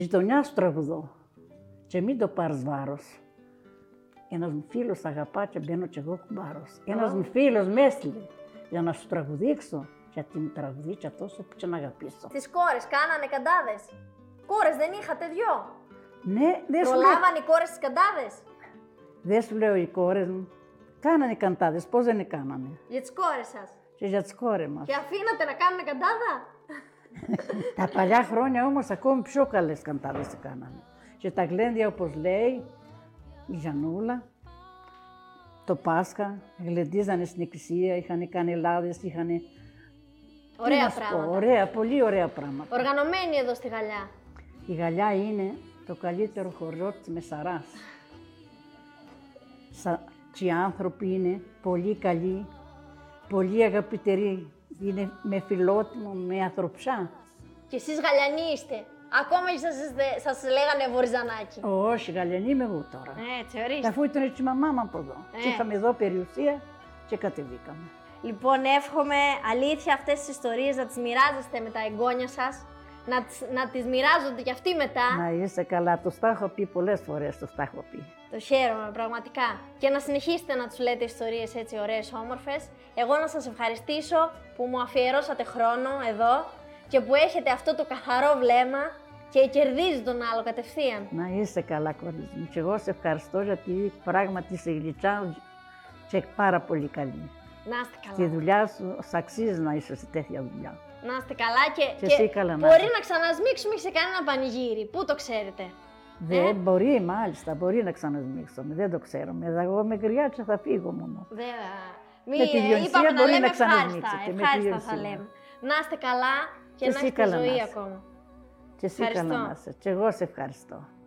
Γειτονιά σου τραγουδώ και μην το πάρεις βάρος. Ένας μου φίλος αγαπά και μπαίνω κι εγώ κουμπάρος. Ένας μου φίλος με έστειλε για να σου τραγουδήξω, γιατί μου τραγουδεί και αυτός και να αγαπήσω. Τις κόρες κάνανε καντάδες. Κόρες δεν είχατε δυο. Ναι, δεν σου λέω. Προλάβανε οι κόρες τις καντάδες. Δεν σου λέω οι κόρες μου. Κάνανε καντάδες, πώς δεν κάνανε. Για τις κόρες σας. Και για τις κόρες μας. Και αφήνατε να κάνουν καντάδα. Τα παλιά χρόνια όμως ακόμη πιο καλές καντάδες κάνανε. Και τα γλέντια όπως λέει η Γιαννούλα, το Πάσχα, γλεντίζανε στην εκκλησία, είχαν κάνει λάδες, είχαν... Ωραία πράγματα. Ωραία, πολύ ωραία πράγματα. Οργανωμένοι εδώ στη Γαλλιά. Η Γαλλιά είναι το καλύτερο χωριό της Μεσαράς. Και οι άνθρωποι είναι πολύ καλοί, πολύ αγαπητηροί, είναι με φιλότιμο, με ανθρωψιά. Και εσείς Γαλλιανοί είστε. Ακόμα και σας λέγανε Βορυζανάκι. Όχι, Γαλλιανή είμαι εγώ τώρα. Έτσι, ορίστε. Αφού ήταν και η μαμά μου από εδώ. Και είχαμε εδώ περιουσία και κατεβήκαμε. Λοιπόν, εύχομαι αλήθεια αυτές τις ιστορίες να τις μοιράζεστε με τα εγγόνια σας, να τις μοιράζονται κι αυτοί μετά. Να είσαι καλά, το τα έχω πει πολλές φορές, το έχω πει. Το χαίρομαι πραγματικά. Και να συνεχίσετε να τους λέτε ιστορίες έτσι ωραίες, όμορφες. Εγώ να σας ευχαριστήσω που μου αφιερώσατε χρόνο εδώ και που έχετε αυτό το καθαρό βλέμμα και κερδίζει τον άλλο κατευθείαν. Να είσαι καλά, κορίτσι μου. Και εγώ σε ευχαριστώ γιατί πράγματι είσαι γλυκιά και πάρα πολύ καλή. Να είστε καλά. Στη δουλειά σου, αξίζει να είσαι σε τέτοια δουλειά. Να είστε καλά και εσύ καλά να μπορεί είσαι. να ξανασμίξουμε σε κανένα πανηγύρι. Πού το ξέρετε. Δεν μπορεί, μάλιστα, μπορεί να ξανασμίξουμε. Δεν το ξέρουμε. Εγώ είμαι γριά και θα φύγω μόνο. Βέβαια. Με τη Διονυσία είπαμε να μπορεί λέμε να ξανασμίξετε. ευχάριστα θα λέμε. Να είστε καλά και να έχετε ζωή ακόμα. Και εσύ καλά να είσαι. Και εγώ σε ευχαριστώ.